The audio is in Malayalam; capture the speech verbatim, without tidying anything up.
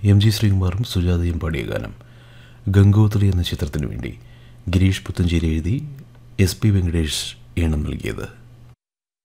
എം ജി ശ്രീകുമാറും സുജാതയും പാടിയ ഗാനം ഗംഗോത്രി എന്ന ചിത്രത്തിനു വേണ്ടി ഗിരീഷ് പുത്തഞ്ചേരി എഴുതി എസ് പി വെങ്കടേഷ് ഈണം നൽകിയത്.